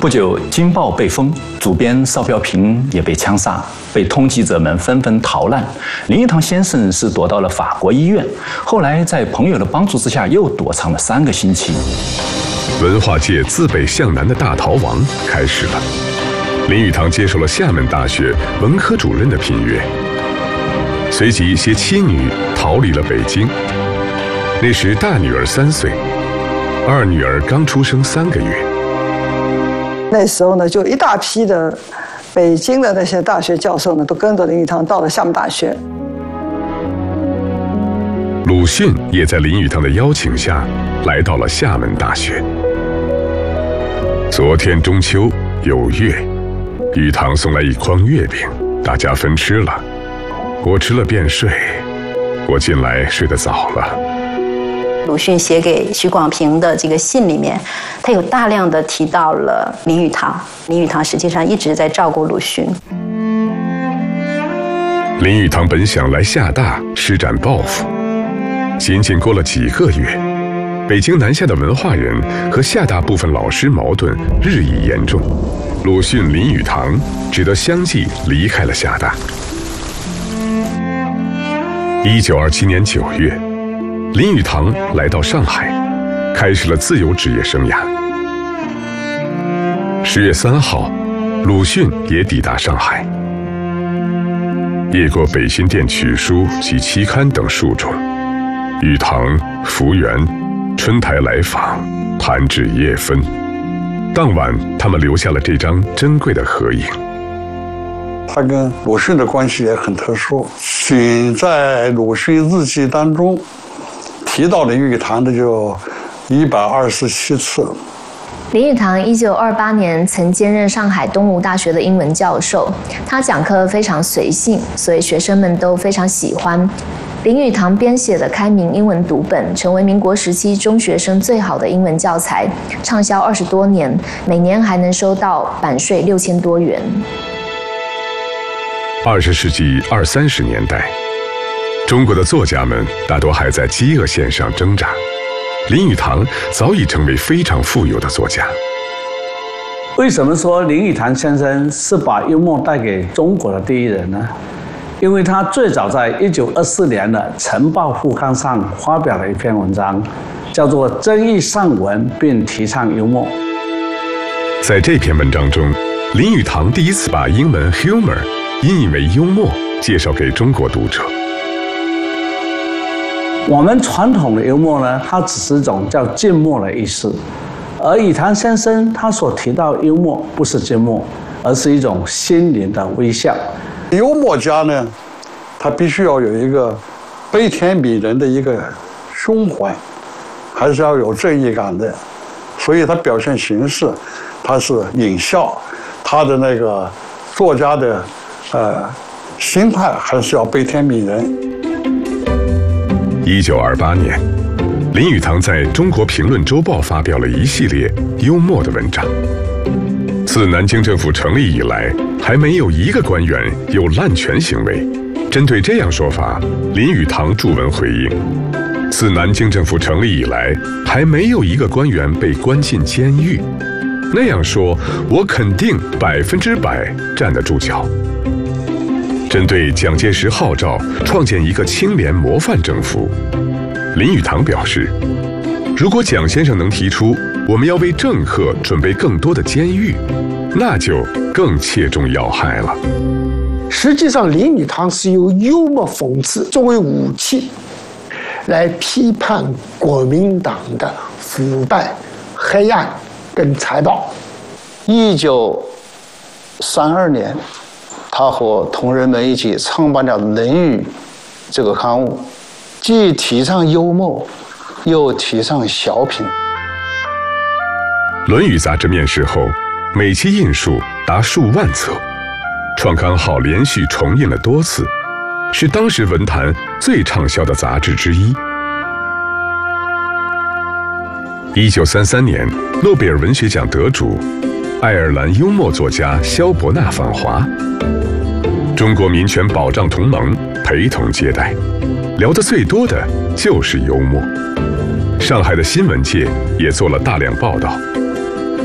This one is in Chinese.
不久，《京报》被封，主编邵标平也被枪杀，被通缉者们纷纷逃难。林语堂先生是躲到了法国医院，后来在朋友的帮助之下，又躲藏了3个星期。 文化界自北向南的大逃亡开始了。林语堂接受了厦门大学文科主任的聘约，随即携妻女逃离了北京。那时大女儿3岁，二女儿刚出生3个月。 那时候呢，就一大批的北京的那些大学教授呢，都跟着林语堂到了厦门大学。 鲁迅也在林语堂的邀请下来到了厦门大学。昨天中秋有月，语堂送来1筐月饼，大家分吃了。我吃了便睡，我近来睡得早了。 鲁迅写给许广平的这个信里面，他有大量的提到了林语堂。林语堂实际上一直在照顾鲁迅。 林语堂本想来厦大施展抱负，仅仅过了几个月，北京南下的文化人和厦大部分老师矛盾日益严重，鲁迅、林语堂只得相继离开了厦大。1927年9月，林语堂来到上海，开始了自由职业生涯。10月3号，鲁迅也抵达上海，夜过北新店曲书及期刊等数种，语堂、福源、春台来访，谈至夜分。当晚，他们留下了这张珍贵的合影。 他跟鲁迅的关系也很特殊，仅在鲁迅日记当中提到林语堂的就127次。 林语堂1928年曾兼任上海东吴大学的英文教授，他讲课非常随性，所以学生们都非常喜欢。林语堂编写的开明英文读本成为民国时期中学生最好的英文教材，畅销20多年，每年还能收到版税6000多元。 20世纪20、30年代，中国的作家们大多还在饥饿线上挣扎。林语堂早已成为非常富有的作家。 为什么说林语堂先生是把幽默带给中国的第一人呢？因为他最早在1924年的《晨报》副刊上发表了一篇文章，叫做《争议上文并提倡幽默》。 在这篇文章中，林语堂第一次把英文 humor 音译为幽默介绍给中国读者。 我们传统的幽默呢，它只是一种叫静默的意思，而语堂先生他所提到幽默不是静默，而是一种心灵的微笑。 幽默家呢，他必须要有一个悲天悯人的一个胸怀，还是要有正义感的，所以他表现形式，他是引笑，他的那个作家的心态还是要悲天悯人。 1928年，林语堂在中国评论周报发表了一系列幽默的文章。自南京政府成立以来，还没有一个官员有滥权行为。针对这样说法，林语堂著文回应：自南京政府成立以来，还没有一个官员被关进监狱。那样说，我肯定100%站得住脚。针对蒋介石号召创建一个清廉模范政府，林语堂表示，如果蒋先生能提出我们要为政客准备更多的监狱，那就更切中要害了。 实际上，林语堂是由幽默讽刺作为武器，来批判国民党的腐败、黑暗跟财暴。 1932年，他和同仁们一起创办了《论语》这个刊物，既提倡幽默，又提倡小品。 《论语》杂志面世后，每期印数达数万册，创刊号连续重印了多次，是当时文坛最畅销的杂志之一。1933年，诺贝尔文学奖得主、爱尔兰幽默作家萧伯纳访华，中国民权保障同盟陪同接待，聊得最多的就是幽默。上海的新闻界也做了大量报道。